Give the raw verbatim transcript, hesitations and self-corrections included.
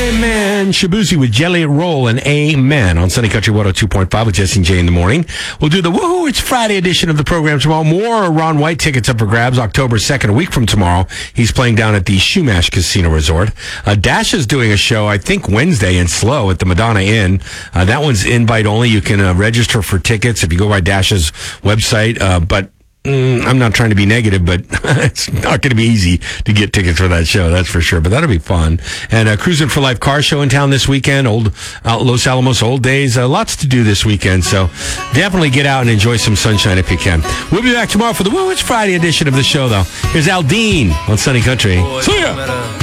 Amen. Shabuzi with Jelly Roll and Amen on Sunny Country one oh two point five with Jesse and Jay in the morning. We'll do the Woohoo! It's Friday edition of the program tomorrow. More Ron White tickets up for grabs October second, a week from tomorrow. He's playing down at the Shumash Casino Resort. Uh, Dash is doing a show, I think, Wednesday in Slow at the Madonna Inn. Uh, that one's invite only. You can uh, register for tickets if you go by Dash's website, uh, but Mm, I'm not trying to be negative, but it's not going to be easy to get tickets for that show, that's for sure. But that'll be fun. And uh, Cruising for Life car show in town this weekend. Old uh, Los Alamos Old Days. Uh, lots to do this weekend, so definitely get out and enjoy some sunshine if you can. We'll be back tomorrow for the Woo It's Friday edition of the show, though. Here's Aldine on Sunny Country. See ya!